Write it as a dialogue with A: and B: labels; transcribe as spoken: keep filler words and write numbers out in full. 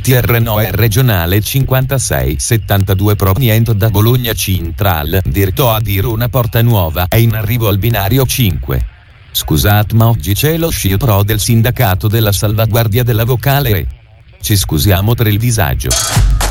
A: T R N O è regionale cinquantasei settantadue proveniente da Bologna Central, diretto a Virona Porta Nuova, è in arrivo al binario cinque. Scusate, ma oggi c'è lo sciopero del sindacato della salvaguardia della vocale e ci scusiamo per il disagio.